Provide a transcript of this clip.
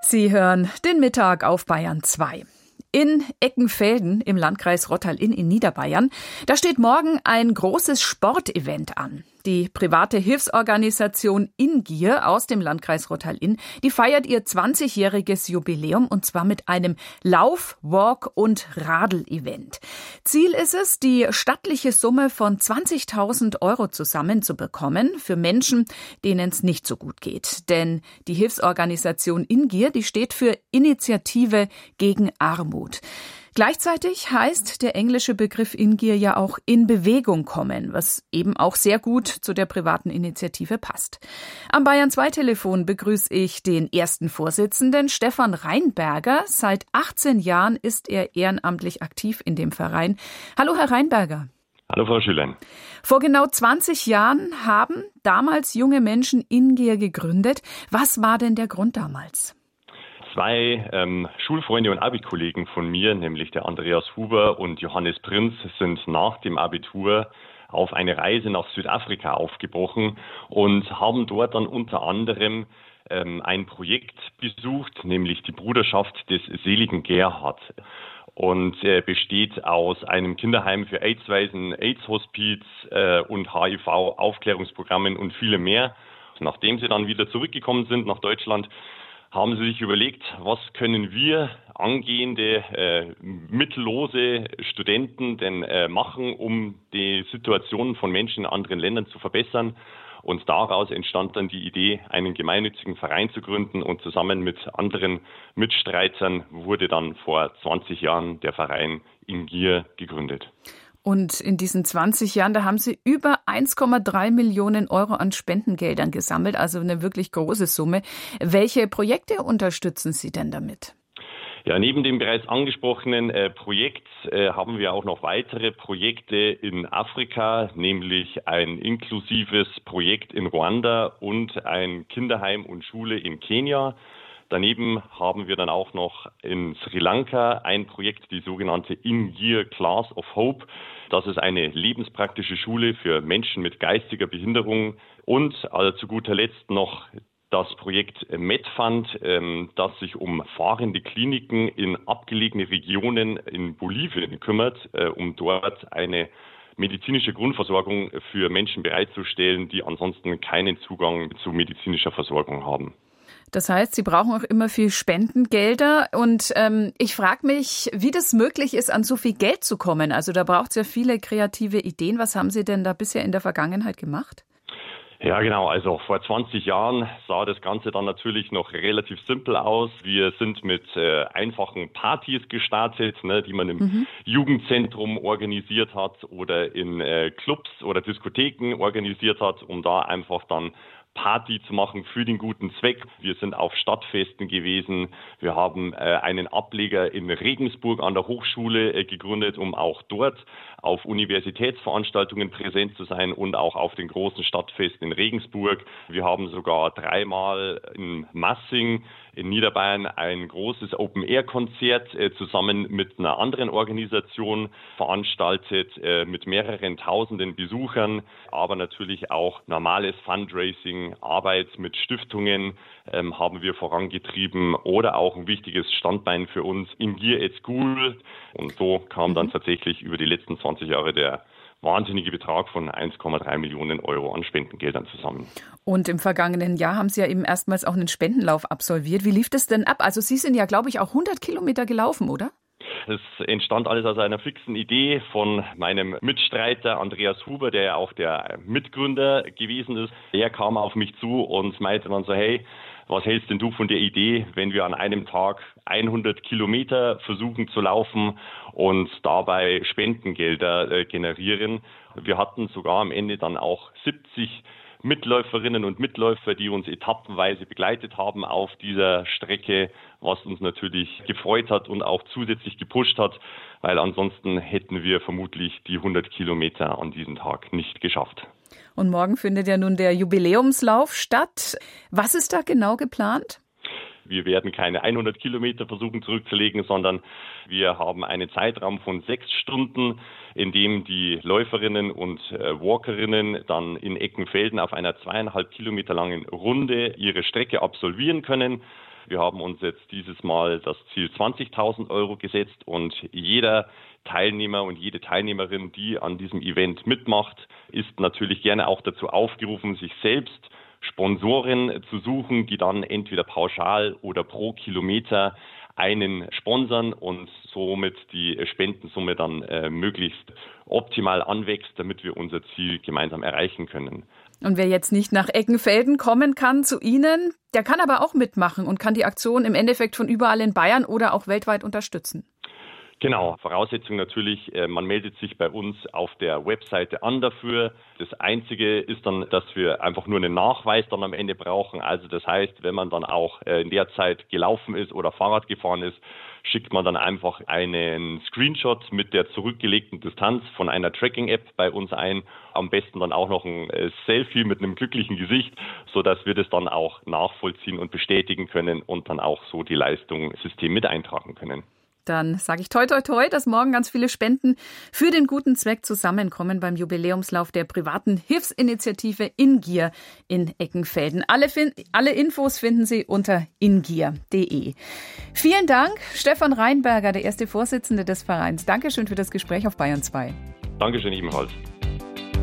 Sie hören den Mittag auf Bayern 2. In Eckenfelden im Landkreis Rottal-Inn in Niederbayern, da steht morgen ein großes Sportevent an. Die private Hilfsorganisation InGear aus dem Landkreis Rottal-Inn, die feiert ihr 20-jähriges Jubiläum und zwar mit einem Lauf-, Walk- und Radl-Event. Ziel ist es, die stattliche Summe von 20.000 € zusammenzubekommen für Menschen, denen es nicht so gut geht. Denn die Hilfsorganisation InGear, die steht für Initiative gegen Armut. Gleichzeitig heißt der englische Begriff InGear ja auch in Bewegung kommen, was eben auch sehr gut zu der privaten Initiative passt. Am Bayern 2 Telefon begrüße ich den ersten Vorsitzenden, Stefan Reinberger. Seit 18 Jahren ist er ehrenamtlich aktiv in dem Verein. Hallo, Herr Reinberger. Hallo, Frau Schülein. Vor genau 20 Jahren haben damals junge Menschen InGear gegründet. Was war denn der Grund damals? Zwei Schulfreunde und Abi-Kollegen von mir, nämlich der Andreas Huber und Johannes Prinz, sind nach dem Abitur auf eine Reise nach Südafrika aufgebrochen und haben dort dann unter anderem ein Projekt besucht, nämlich die Bruderschaft des seligen Gerhard. Und besteht aus einem Kinderheim für AIDS-Waisen, AIDS-Hospiz und HIV-Aufklärungsprogrammen und viele mehr. Nachdem sie dann wieder zurückgekommen sind nach Deutschland, haben sie sich überlegt, was können wir angehende, mittellose Studenten denn machen, um die Situation von Menschen in anderen Ländern zu verbessern. Und daraus entstand dann die Idee, einen gemeinnützigen Verein zu gründen und zusammen mit anderen Mitstreitern wurde dann vor 20 Jahren der Verein InGear gegründet. Und in diesen 20 Jahren, da haben Sie über 1,3 Millionen € an Spendengeldern gesammelt, also eine wirklich große Summe. Welche Projekte unterstützen Sie denn damit? Ja, neben dem bereits angesprochenen Projekt haben wir auch noch weitere Projekte in Afrika, nämlich ein inklusives Projekt in Ruanda und ein Kinderheim und Schule in Kenia. Daneben haben wir dann auch noch in Sri Lanka ein Projekt, die sogenannte InGear Class of Hope. Das ist eine lebenspraktische Schule für Menschen mit geistiger Behinderung. Und zu guter Letzt noch das Projekt MedFund, das sich um fahrende Kliniken in abgelegene Regionen in Bolivien kümmert, um dort eine medizinische Grundversorgung für Menschen bereitzustellen, die ansonsten keinen Zugang zu medizinischer Versorgung haben. Das heißt, Sie brauchen auch immer viel Spendengelder und ich frage mich, wie das möglich ist, an so viel Geld zu kommen. Also da braucht es ja viele kreative Ideen. Was haben Sie denn da bisher in der Vergangenheit gemacht? Ja, genau. Also vor 20 Jahren sah das Ganze dann natürlich noch relativ simpel aus. Wir sind mit einfachen Partys gestartet, die man im Jugendzentrum organisiert hat oder in Clubs oder Diskotheken organisiert hat, um da einfach dann Party zu machen für den guten Zweck. Wir sind auf Stadtfesten gewesen. Wir haben einen Ableger in Regensburg an der Hochschule gegründet, um auch dort auf Universitätsveranstaltungen präsent zu sein und auch auf den großen Stadtfesten in Regensburg. Wir haben sogar 3-mal in Massing in Niederbayern ein großes Open-Air-Konzert zusammen mit einer anderen Organisation veranstaltet, mit mehreren tausenden Besuchern, aber natürlich auch normales Fundraising, Arbeit mit Stiftungen haben wir vorangetrieben oder auch ein wichtiges Standbein für uns, InGear at School. Und so kam dann tatsächlich über die letzten 20 Jahre der wahnsinnige Betrag von 1,3 Millionen € an Spendengeldern zusammen. Und im vergangenen Jahr haben Sie ja eben erstmals auch einen Spendenlauf absolviert. Wie lief das denn ab? Also Sie sind ja, glaube ich, auch 100 Kilometer gelaufen, oder? Es entstand alles aus einer fixen Idee von meinem Mitstreiter Andreas Huber, der ja auch der Mitgründer gewesen ist. Er kam auf mich zu und meinte dann so, hey, was hältst denn du von der Idee, wenn wir an einem Tag 100 Kilometer versuchen zu laufen und dabei Spendengelder generieren? Wir hatten sogar am Ende dann auch 70 Mitläuferinnen und Mitläufer, die uns etappenweise begleitet haben auf dieser Strecke, was uns natürlich gefreut hat und auch zusätzlich gepusht hat, weil ansonsten hätten wir vermutlich die 100 Kilometer an diesem Tag nicht geschafft. Und morgen findet ja nun der Jubiläumslauf statt. Was ist da genau geplant? Wir werden keine 100 Kilometer versuchen zurückzulegen, sondern wir haben einen Zeitraum von 6 Stunden, in dem die Läuferinnen und Walkerinnen dann in Eckenfelden auf einer 2,5 Kilometer langen Runde ihre Strecke absolvieren können. Wir haben uns jetzt dieses Mal das Ziel 20.000 € gesetzt und jeder Teilnehmer und jede Teilnehmerin, die an diesem Event mitmacht, ist natürlich gerne auch dazu aufgerufen, sich selbst Sponsoren zu suchen, die dann entweder pauschal oder pro Kilometer einen sponsern und somit die Spendensumme dann möglichst optimal anwächst, damit wir unser Ziel gemeinsam erreichen können. Und wer jetzt nicht nach Eckenfelden kommen kann zu Ihnen, der kann aber auch mitmachen und kann die Aktion im Endeffekt von überall in Bayern oder auch weltweit unterstützen. Genau, Voraussetzung natürlich, man meldet sich bei uns auf der Webseite an dafür. Das Einzige ist dann, dass wir einfach nur einen Nachweis dann am Ende brauchen. Also das heißt, wenn man dann auch in der Zeit gelaufen ist oder Fahrrad gefahren ist, schickt man dann einfach einen Screenshot mit der zurückgelegten Distanz von einer Tracking-App bei uns ein. Am besten dann auch noch ein Selfie mit einem glücklichen Gesicht, sodass wir das dann auch nachvollziehen und bestätigen können und dann auch so die Leistung im System mit eintragen können. Dann sage ich toi toi toi, dass morgen ganz viele Spenden für den guten Zweck zusammenkommen beim Jubiläumslauf der privaten Hilfsinitiative InGear in Eckenfelden. Alle Infos finden Sie unter ingear.de. Vielen Dank, Stefan Reinberger, der erste Vorsitzende des Vereins. Dankeschön für das Gespräch auf Bayern 2. Dankeschön ebenfalls.